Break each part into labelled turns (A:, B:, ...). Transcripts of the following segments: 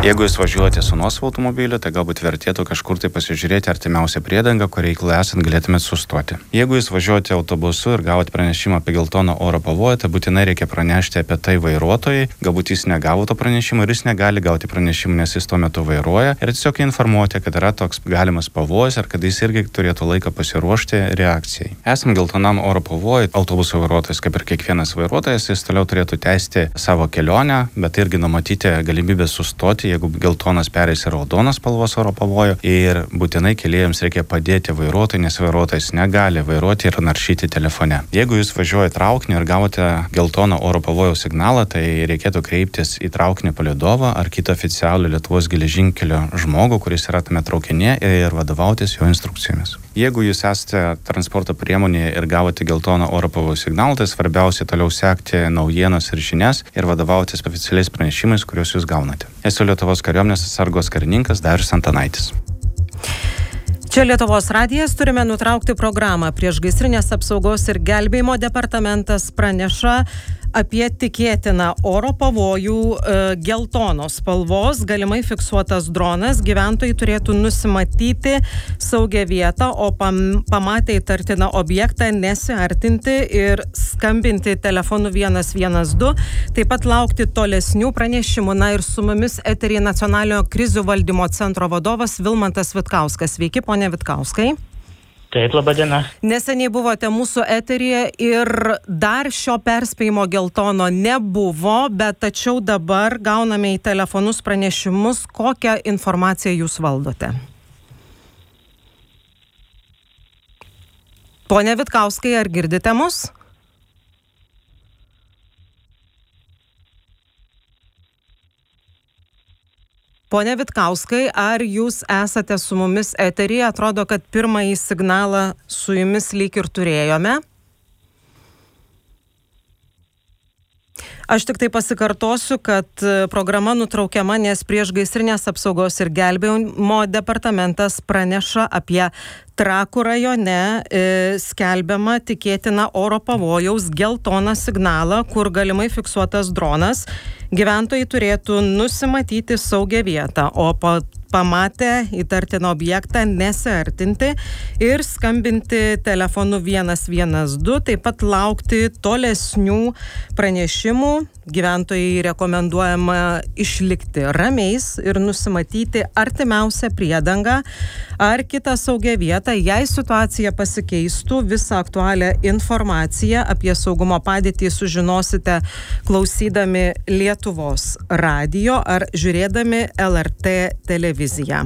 A: Jeigu jūs važiuojate su nuosavu automobiliu, tai galbūt vertėtų kažkur tai pasižiūrėti artimiausią priedangą, kur reikalui esant galėtumėte sustoti. Jeigu jūs važiuojate autobusu ir gavote pranešimą apie geltoną oro pavojų, tai būtinai reikia pranešti apie tai vairuotojai. Galbūt jis negavo to pranešimo ir jis negali gauti pranešimų, nes jis tuo metu vairuoja. Ir tiesiog informuoti, kad yra toks galimas pavojus ir kad jis irgi turėtų laiką pasiruošti reakcijai. Esant geltonam oro pavojui, autobuso vairuotojas, kaip ir kiekvienas vairuotojas, jis toliau turėtų tęsti savo kelionę, bet irgi numatyti galimybę sustoti, jeigu geltonas pereis į raudonas spalvos oro pavojų, ir būtinai keleiviams reikia padėti vairuotojui, nes vairuotojas negali vairuoti ir naršyti telefone. Jeigu jūs važiuojate traukiniu ir gavote geltoną oro pavojaus signalą, tai reikėtų kreiptis į traukinio palydovą ar kitą oficialų Lietuvos geležinkelio žmogų, kuris yra tame traukinyje, ir vadovautis jo instrukcijomis. Jeigu jūs esate transporto priemonėje ir gavote geltoną oro pavojaus signalą, tai svarbiausia toliau sekti naujienas ir žinias ir vadovautis oficialiais pranešimais, kuriuos jūs gaunate. Esu Lietuvos kariuomenės atsargos karininkas Darius Antanaitis.
B: Čia Lietuvos radijas, turime nutraukti programą. Priešgaisrinės apsaugos ir gelbėjimo departamentas praneša apie tikėtiną oro pavojų geltonos spalvos, galimai fiksuotas dronas. Gyventojai turėtų nusimatyti saugią vietą, o pamatę įtartiną objektą nesiartinti ir skambinti telefonu 112. Taip pat laukti tolesnių pranešimų. Na ir su mumis eteryje Nacionalinio krizių valdymo centro vadovas Vilmantas Vitkauskas. Sveiki, ponia Vitkauskai.
C: Taip, laba diena.
B: Neseniai buvote mūsų eteryje ir dar šio perspėjimo geltono nebuvo, bet tačiau dabar gauname į telefonus pranešimus, kokią informaciją jūs valdote. Pone Vitkauskai, ar girdite mus? Pone Vitkauskai, ar jūs esate su mumis eteryje? Atrodo, kad pirmąjį signalą su jumis lyg ir turėjome. Aš tik tai pasikartosiu, kad programa nutraukiama, nes priešgaisrinės apsaugos ir gelbėjimo departamentas praneša apie Trakų rajone skelbiamą tikėtiną oro pavojaus geltoną signalą, kur galimai fiksuotas dronas. Gyventojai turėtų nusimatyti saugią vietą, o pamatę įtartiną objektą nesiartinti ir skambinti telefonu 112, taip pat laukti tolesnių pranešimų. Gyventojai rekomenduojama išlikti ramiais ir nusimatyti artimiausią priedangą ar kitą saugią vietą. Jei situacija pasikeistų, visą aktualią informaciją apie saugumo padėtį sužinosite klausydami Lietuvos radijo ar žiūrėdami LRT televiziją.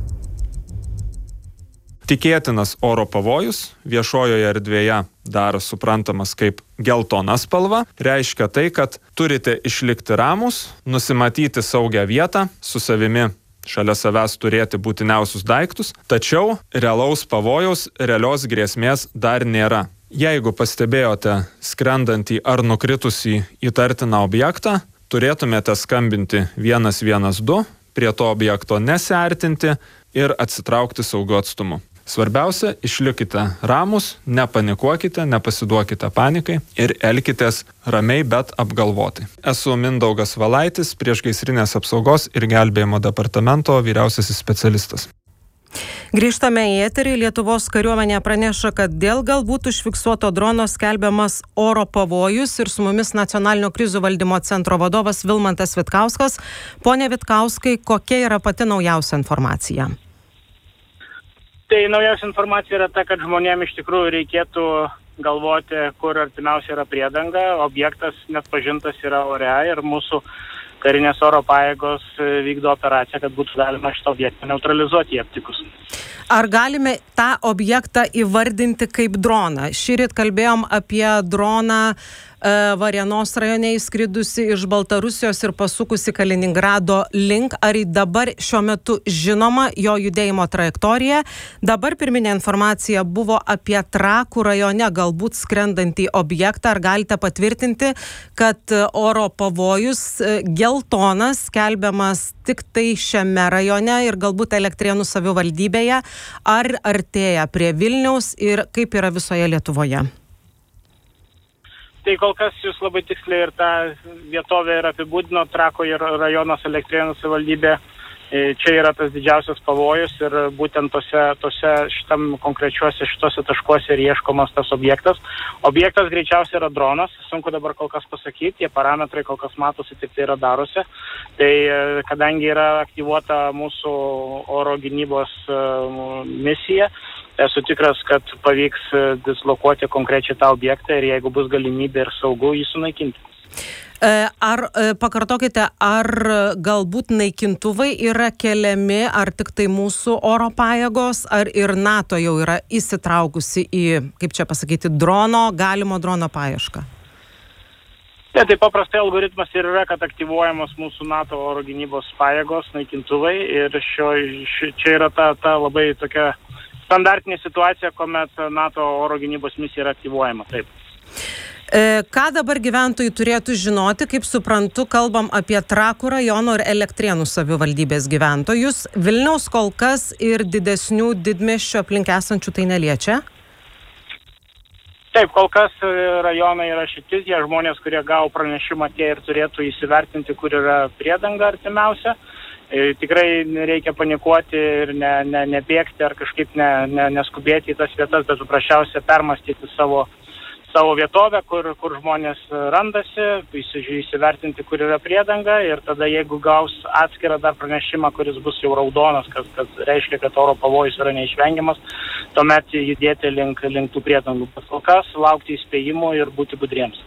D: Tikėtinas oro pavojus viešojoje erdvėje dar suprantamas kaip geltona spalva, reiškia tai, kad turite išlikti ramūs, nusimatyti saugią vietą, su savimi šalia savęs turėti būtiniausius daiktus, tačiau realaus pavojaus, realios grėsmės dar nėra. Jeigu pastebėjote skrendantį ar nukritusį įtartiną objektą, turėtumėte skambinti 112, prie to objekto nesiartinti ir atsitraukti saugiu atstumu. Svarbiausia, išlikite ramūs, nepanikuokite, nepasiduokite panikai ir elkitės ramiai, bet apgalvotai. Esu Mindaugas Valaitis, priešgaisrinės apsaugos ir gelbėjimo departamento vyriausiasis specialistas.
B: Grįžtame į eterį. Lietuvos kariuomenė praneša, kad dėl galbūt užfiksuoto drono skelbiamas oro pavojus ir su mumis Nacionalinio krizių valdymo centro vadovas Vilmantas Vitkauskas. Pone Vitkauskai, kokia yra pati naujausia informacija?
C: Tai naujausia informacija yra ta, kad žmonėms iš tikrųjų reikėtų galvoti, kur artimiausia yra priedanga. Objektas neatpažintas yra ore ir mūsų karinės oro pajėgos vykdo operaciją, kad būtų galima šitą objektą neutralizuoti jį aptikus.
B: Ar galime tą objektą įvardinti kaip droną? Šįryt kalbėjom apie droną Varėnos rajone įskridusi iš Baltarusijos ir pasukusi Kaliningrado link. Ar dabar šiuo metu žinoma jo judėjimo trajektorija? Dabar pirminė informacija buvo apie Trakų rajone galbūt skrendantį objektą. Ar galite patvirtinti, kad oro pavojus geltonas skelbiamas tik tai šiame rajone ir galbūt Elektrėnų savivaldybėje? Ar artėja prie Vilniaus ir kaip yra visoje Lietuvoje?
C: Tai kol kas jūs labai tiksliai ir tą vietovę ir apibūdino, Trakų ir rajonas Elektrėnų savivaldybė. Čia yra tas didžiausias pavojus ir būtent tose šitam konkrečiuose šitose taškuose ir ieškomas tas objektas. Objektas greičiausiai yra dronas, sunku dabar kol kas pasakyti, tie parametrai kol kas matosi tik tai radaruose. Tai kadangi yra aktyvuota mūsų oro gynybos misija, esu tikras, kad pavyks dislokuoti konkrečiai tą objektą ir jeigu bus galimybė ir saugu jį sunaikinti.
B: Ar pakartokite, ar galbūt naikintuvai yra keliami, ar tik tai mūsų oro pajėgos, ar ir NATO jau yra įsitraukusi į, kaip čia pasakyti, galimo drono paiešką?
C: Tai paprastai algoritmas ir yra, kad aktyvuojamos mūsų NATO oro gynybos pajėgos, naikintuvai ir čia yra ta labai tokia standartinė situacija, kuomet NATO oro gynybos misija yra aktyvuojama. Taip.
B: Ką dabar gyventojai turėtų žinoti, kaip suprantu, kalbam apie Trakų rajono ir Elektrėnų savivaldybės gyventojus. Vilniaus kol kas ir didesnių didmiesčių aplink esančių tai neliečia?
C: Taip, kol kas rajonai yra šitis, jie žmonės, kurie gavo pranešimą, tie ir turėtų įsivertinti, kur yra priedanga artimiausia. Tikrai nereikia panikuoti ir nebėgti ar kažkaip neskubėti į tas vietas, bet paprasčiausiai permastyti savo vietovę, kur žmonės randasi, įsivertinti, kur yra priedanga ir tada jeigu gaus atskirą dar pranešimą, kuris bus jau raudonas, kas reiškia, kad oro pavojus yra neišvengiamas, tuomet judėti link tų priedangų. Bet kol kas laukti įspėjimų ir būti budriems.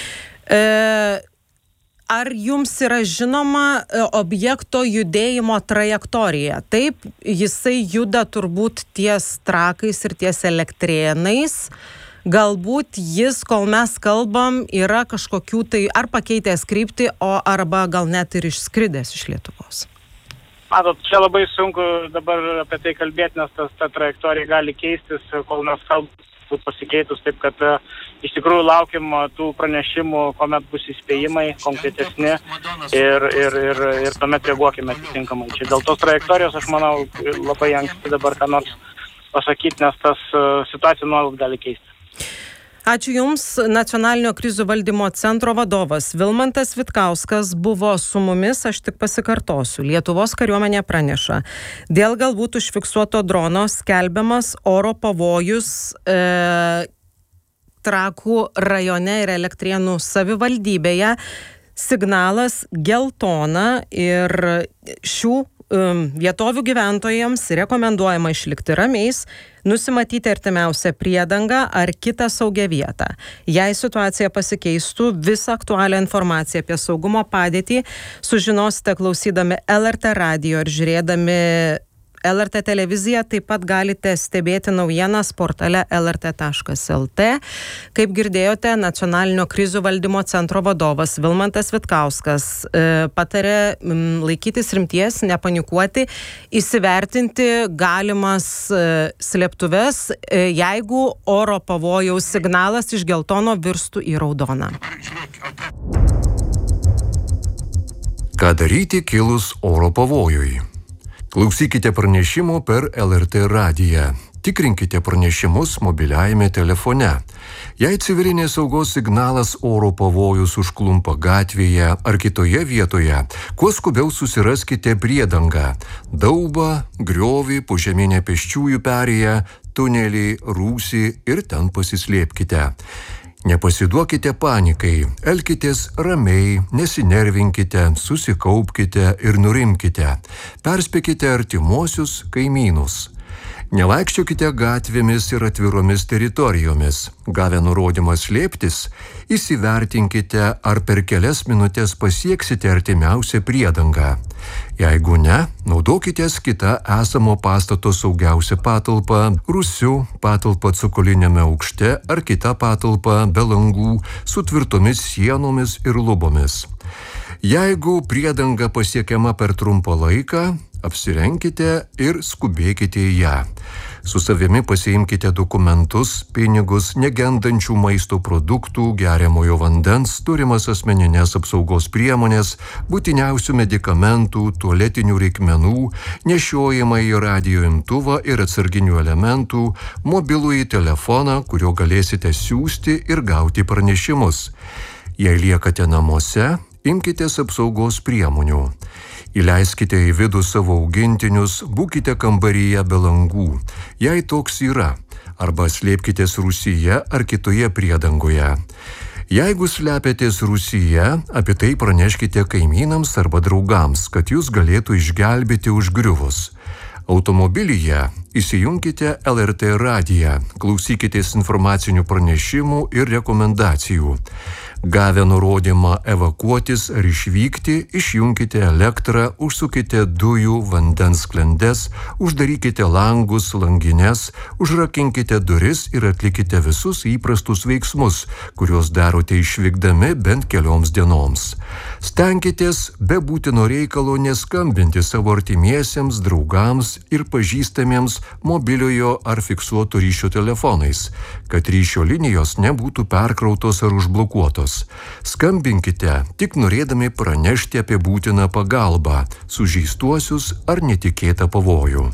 B: Ar jums yra žinoma objekto judėjimo trajektorija? Taip, jisai juda turbūt ties Trakais ir ties Elektrėnais. Galbūt jis, kol mes kalbam, yra kažkokių tai ar pakeitęs kryptį, arba gal net ir išskridęs iš Lietuvos.
C: Matot, čia labai sunku dabar apie tai kalbėti, nes ta trajektorija gali keistis, kol mes kalbame pasikeitus, taip kad iš tikrųjų laukiam tų pranešimų, kuomet bus įspėjimai konkretesni ir tuomet reaguokime atitinkamai. Čia dėl tos trajektorijos aš manau labai anksti dabar ką nors pasakyti, nes tas situacija nuolat gali keistis.
B: Ačiū Jums. Nacionalinio krizių valdymo centro vadovas Vilmantas Vitkauskas buvo su mumis, aš tik pasikartosiu. Lietuvos kariuomenė praneša, dėl galbūt užfiksuoto drono skelbiamas oro pavojus Trakų rajone ir Elektrėnų savivaldybėje. Signalas geltona ir šių vietovių gyventojams rekomenduojama išlikti ramiais, nusimatyti artimiausią priedangą ar kitą saugią vietą. Jei situacija pasikeistų, visą aktualią informaciją apie saugumo padėtį sužinosite klausydami LRT radijo ir žiūrėdami LRT televiziją, taip pat galite stebėti naujienas portale lrt.lt. Kaip girdėjote, Nacionalinio krizių valdymo centro vadovas Vilmantas Vitkauskas patarė laikytis rimties, nepanikuoti, įsivertinti galimas slėptuves, jeigu oro pavojaus signalas iš geltono virstų į raudoną.
E: Ką daryti kilus oro pavojui? Klausykite pranešimų per LRT radiją. Tikrinkite pranešimus mobiliajame telefone. Jei civilinės saugos signalas oro pavojus užklumpa gatvėje ar kitoje vietoje, kuo skubiau susiraskite priedangą, daubą, griovį, požeminę pėsčiųjų perėją, tunelį, rūsį ir ten pasislėpkite. Nepasiduokite panikai, elkitės ramiai, nesinervinkite, susikaupkite ir nurimkite. Perspėkite artimuosius kaimynus. Nevaikščiokite gatvėmis ir atviromis teritorijomis. Gavę nurodymą slėptis, įsivertinkite, ar per kelias minutės pasieksite artimiausią priedangą. Jeigu ne, naudokitės kitą esamo pastato saugiausią patalpą, rūsių patalpą cokoliniame aukšte ar kitą patalpą be langų su tvirtomis sienomis ir lubomis. Jeigu priedanga pasiekiama per trumpą laiką, apsirenkite ir skubėkite į ją. Su savimi pasiimkite dokumentus, pinigus, negendančių maisto produktų, geriamojo vandens, turimas asmeninės apsaugos priemonės, būtiniausių medikamentų, tualetinių reikmenų, nešiojamąjį radijo imtuvą ir atsarginių elementų, mobilųjį telefoną, kuriuo galėsite siųsti ir gauti pranešimus. Jei liekate namuose, imkitės apsaugos priemonių. Įleiskite į vidų savo augintinius, būkite kambaryje be langų, jei toks yra, arba slėpkitės rūsyje ar kitoje priedangoje. Jeigu slepiatės rūsyje, apie tai praneškite kaimynams arba draugams, kad jūs galėtų išgelbėti užgriuvus. Automobilyje įsijunkite LRT radiją, klausykitės informacinių pranešimų ir rekomendacijų. Gavę nurodymą evakuotis ar išvykti, išjunkite elektrą, užsukite dujų, vandens sklendes, uždarykite langus, langines, užrakinkite duris ir atlikite visus įprastus veiksmus, kuriuos darote išvykdami bent kelioms dienoms. Stenkitės be būtino reikalo neskambinti savo artimiesiems, draugams ir pažįstamiems mobiliojo ar fiksuoto ryšio telefonais, kad ryšio linijos nebūtų perkrautos ar užblokuotos. Skambinkite tik norėdami pranešti apie būtiną pagalbą, sužeistuosius ar netikėtą pavojų.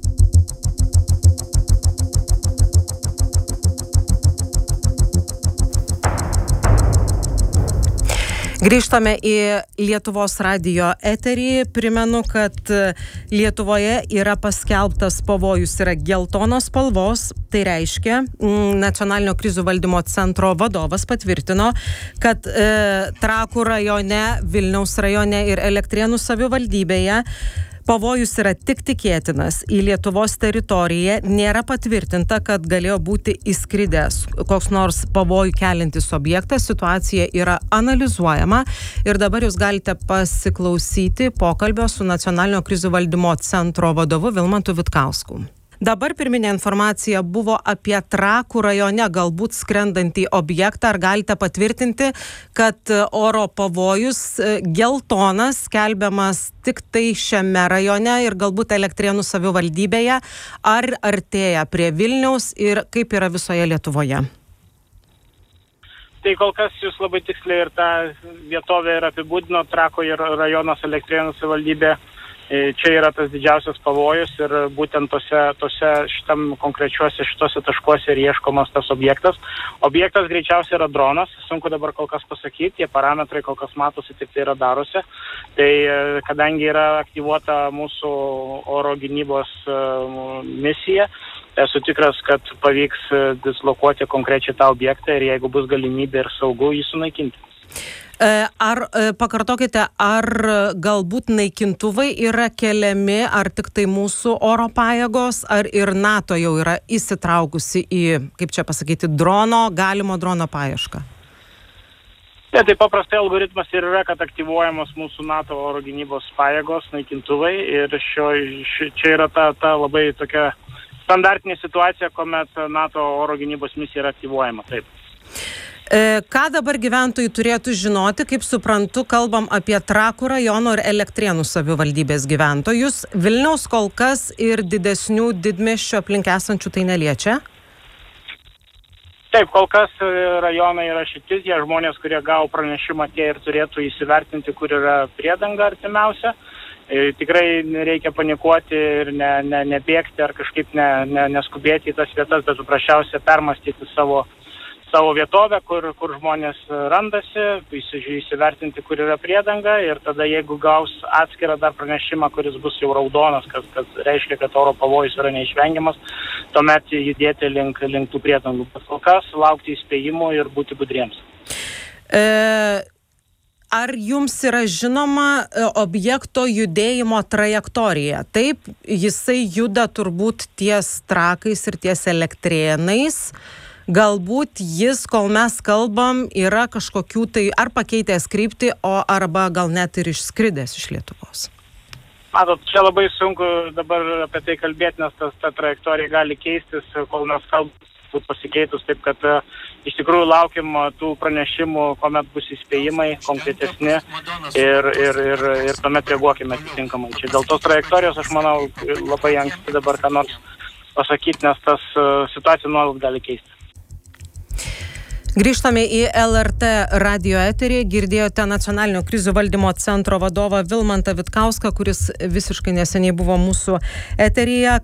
B: Grįžtame į Lietuvos radijo eterį. Primenu, kad Lietuvoje yra paskelbtas pavojus yra geltonos spalvos. Tai reiškia, Nacionalinio krizių valdymo centro vadovas patvirtino, kad Trakų rajone, Vilniaus rajone ir Elektrėnų savivaldybėje pavojus yra tik tikėtinas. Į Lietuvos teritoriją nėra patvirtinta, kad galėjo būti įskridęs koks nors pavojų keliantis objektas. Situacija yra analizuojama ir dabar jūs galite pasiklausyti pokalbio su Nacionalinio krizių valdymo centro vadovu Vilmantu Vitkausku. Dabar pirminė informacija buvo apie Trakų rajone galbūt skrendantį objektą. Ar galite patvirtinti, kad oro pavojus geltonas skelbiamas tik tai šiame rajone ir galbūt Elektrėnų savivaldybėje? Ar artėja prie Vilniaus ir kaip yra visoje Lietuvoje?
C: Tai kol kas jūs labai tiksliai ir tą vietovę ir apibūdino, Trakų ir rajonas Elektrėnų savivaldybė. Čia yra tas didžiausias pavojus ir būtent šitose taškuose ir ieškomas tas objektas. Objektas greičiausiai yra dronas, sunku dabar kol kas pasakyti, tie parametrai kol kas matosi tik tai radaruose. Tai kadangi yra aktyvuota mūsų oro gynybos misija, esu tikras, kad pavyks dislokuoti konkrečiai tą objektą ir jeigu bus galimybė ir saugu jį sunaikinti.
B: Pakartokite, ar galbūt naikintuvai yra keliami, ar tik tai mūsų oro pajėgos, ar ir NATO jau yra įsitraukusi į, kaip čia pasakyti, galimo drono paiešką?
C: Tai paprastai algoritmas ir yra, kad aktyvuojamos mūsų NATO oro gynybos pajėgos, naikintuvai ir čia yra ta labai tokia standartinė situacija, kuomet NATO oro gynybos misija yra aktyvuojama. Taip.
B: Ką dabar gyventojai turėtų žinoti, kaip suprantu, kalbam apie Trakų rajono ir Elektrėnų savivaldybės gyventojus. Vilniaus kol kas ir didesnių didmiesčių aplink esančių tai neliečia?
C: Taip, kol kas rajonai yra šitis, jie žmonės, kurie gavo pranešimą, tie ir turėtų įsivertinti, kur yra priedanga artimiausia. Tikrai nereikia panikuoti ir nebėgti ar kažkaip neskubėti į tas vietas, bet paprasčiausiai permastyti savo vietovę, kur žmonės randasi, įsivertinti, kur yra priedanga ir tada jeigu gaus atskirą dar pranešimą, kuris bus jau raudonas, kas reiškia, kad oro pavojus yra neišvengiamas, tuomet judėti link tų priedangų. Bet kol kas laukti įspėjimų ir būti budriems.
B: Ar jums yra žinoma objekto judėjimo trajektorija? Taip, jisai juda turbūt ties Trakais ir ties Elektrėnais. Galbūt jis, kol mes kalbam, yra kažkokių tai ar pakeitęs kryptį, arba gal net ir išskridęs iš Lietuvos.
C: Matot, čia labai sunku dabar apie tai kalbėti, nes ta trajektorija gali keistis, kol mes kalbam būti pasikeitus, taip kad iš tikrųjų laukiam tų pranešimų, kuomet bus įspėjimai konkretesni ir tuomet reaguokime atitinkamai. Čia dėl tos trajektorijos, aš manau, labai anksti dabar ką nors pasakyti, nes tas situacija nuolat gali keisti.
B: Grįžtame į LRT radio eterį. Girdėjote Nacionalinio krizių valdymo centro vadovą Vilmantą Vitkauską, kuris visiškai neseniai buvo mūsų eteryje.